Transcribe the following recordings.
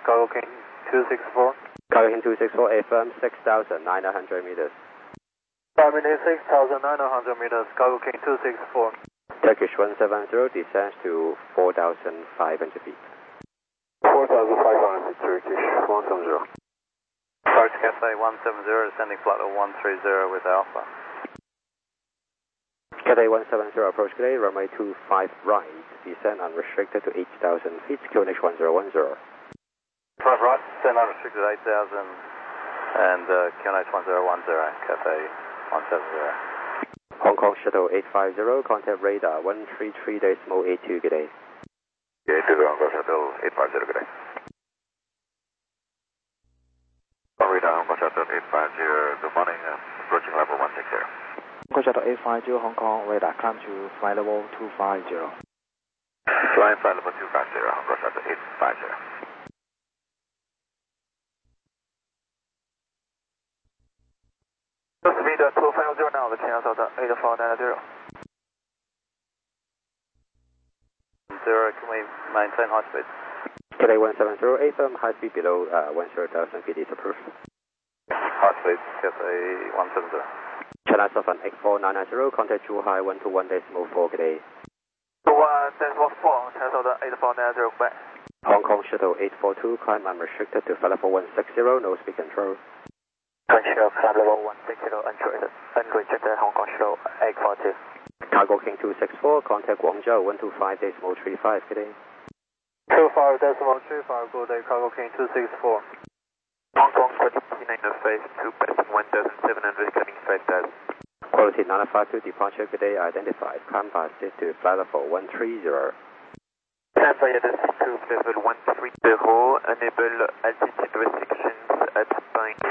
Cargo King 264. Cargo King 264, affirm 6,900 meters. 5 minutes 6,900 meters, Cargo King 264. Turkish 170 descends to 4,500 feet. 4,500 Turkish 170. Approach Cathay 170, descending flight level 130 with Alpha. Cathay 170, approach Cathay, runway 25 right, descend unrestricted to 8,000 feet, QNH 1010. 5 right, descend unrestricted 8,000 and QNH 1010, Cathay 170. Hong Kong Shuttle 850, contact radar 133.82, good day. 820 Hong Kong Shuttle 850, good day. Radar Hong Kong Shuttle 850, good morning, approaching level 160. Hong Kong Shuttle 850 Hong Kong, radar climb to flight level 250. Flying flight level 250, Hong Kong Shuttle 850. Speed 250 now, the channel of the 8490. 0, can we maintain high speed? Cathay 170, affirm high speed below 10,000 feet is approved. High speed, Cathay 170. China Southern 84990, contact Zhuhai 121.4, good day. 21.4, channel of the 8490, back. Hong Kong Shuttle 842, climb unrestricted to flight level 160, no speed control. Control, climb level 160, unrestricted Hong Kong Shuttle 842. Cargo King 264, contact Guangzhou 125.35, good day. 25.35, good day, Cargo King 264. Hong Kong quality 9 phase 2, passing 1,700, coming 5,000. Quality 952, departure, good day, identified. Climb past it to flight level 130. Climb via the C2 level 130, enable altitude restrictions at points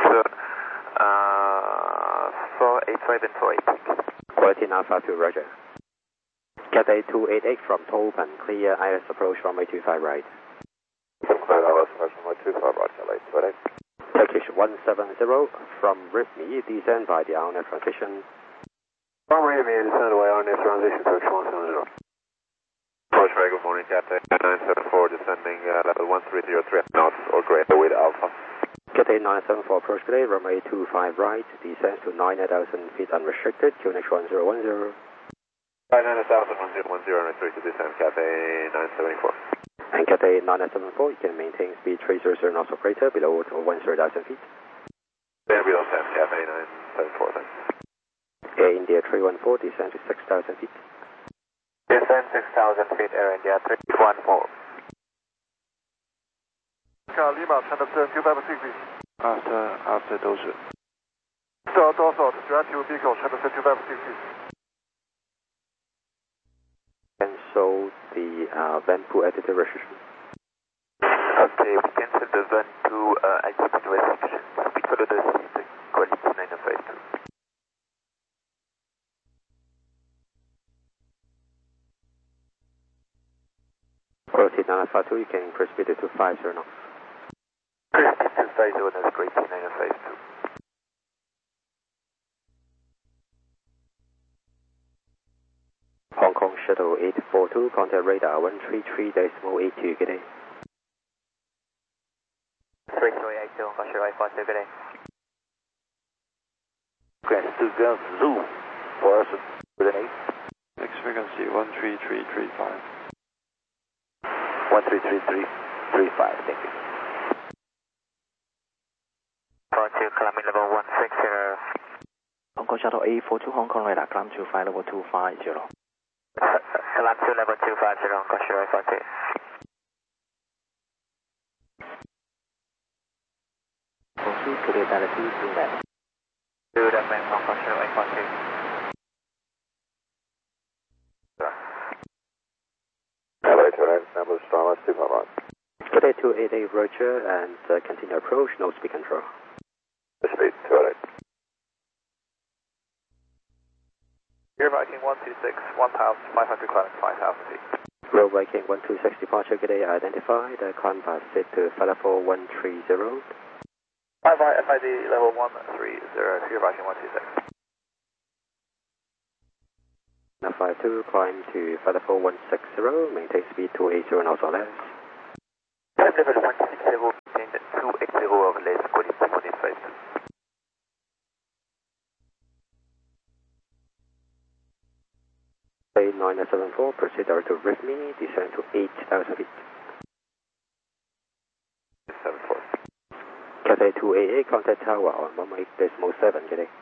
485 and 486. Quality 952, roger. Cathay 288 from Tolpan, clear IS approach runway 25 right. Clear IS approach runway 25 right, LA 28. Turkish 170 from RIFMI, descend by the RNF transition. From RIFMI, descend by RNF transition, Turkish 170. Approach very good morning, Cathay 974, descending level 1303 knots or greater with Alpha. Cathay 974, approach today, runway 25 right, descends to 9,000 feet unrestricted, QNH 1010. 9,000, 1010, and 3 to descend, Cathay 974. And Cathay 974, you can maintain speed 300 knots operator below 10,000 feet. Then below 10, Cathay 974, thanks. Air India 314, descend to 6,000 feet. Descend 6,000 feet, Air India 314. Lima, channel 2560. After those. Still also, direct to vehicle, channel 2560. And so the Vanpu altitude restriction. Okay, we cancel the Vanpu altitude restriction. We follow the quality 9 of phase 2. Quality 952, you can increase speed to 250 knots. Speed 250, that's great, 9 of phase 2. Hong Kong Shuttle 842, contact radar 133.82, good day. 3382, Hong Kong Shuttle 842, good day. Grand Stuttgart Zoo, for us, with an 8. Next frequency 13335. 13335, thank you. Approach climbing level 160. Hong Kong Shuttle 842 Hong Kong, radar climb to flight level 250. Climb to level 250, Hong Kong Shuttle 842. Proceed to the altitude to land. Good afternoon, Hong Kong Shuttle 842. Number Starless 251. Cathay 288, roger, and continue approach, no speed control. Speed 288. Air Viking 126, 1,500 climbing 5,000 feet. Road Viking 126, departure, good day, identified, climb past it to flight level 130. FID level 130, Air Viking 126. 952, climb to flight level 160, maintain speed 280 knots or less. climb level 160, maintain 280 of less quality 1852. 974, proceed over to RIFME, descend to 8,000 feet. 74. Cathay 2AA, contact tower on 1.7, good day.